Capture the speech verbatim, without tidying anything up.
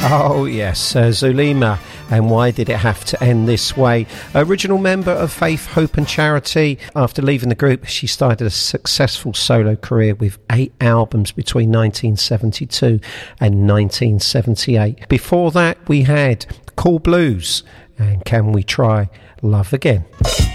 Oh yes, uh, Zulema, and why did it have to end this way? Original member of Faith, Hope and Charity. After leaving the group, she started a successful solo career with eight albums between nineteen seventy-two and nineteen seventy-eight. Before that, we had Cool Blues and Can We Try Love Again?